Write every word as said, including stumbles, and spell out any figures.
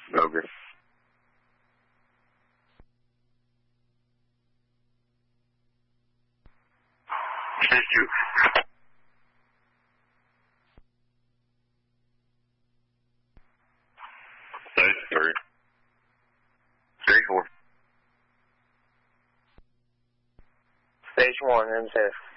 Over. Stage two. Stage three. Stage four. Stage one, M S F.